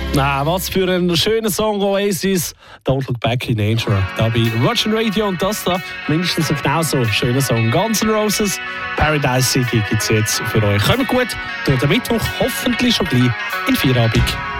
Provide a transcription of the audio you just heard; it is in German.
Was für ein schöner Song, Oasis. Don't Look Back in Danger. Da bei Virgin Radio und das da mindestens ein genauso schöner Song. Guns N' Roses, Paradise City gibt es jetzt für euch. Kommt gut durch den Mittwoch, hoffentlich schon gleich in Feierabend.